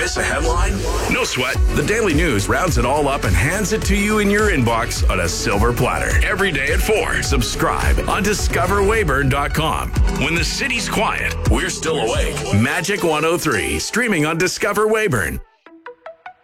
Miss a headline? No sweat. The Daily News rounds it all up and hands it to you in your inbox on a silver platter. Every day at 4. Subscribe on discoverwayburn.com. When the city's quiet, we're still awake. Magic 103, streaming on Discover Wayburn.